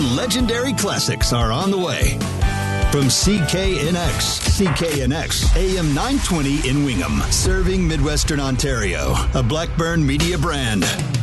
legendary classics are on the way. From CKNX, AM 920 in Wingham, serving Midwestern Ontario, a Blackburn Media brand.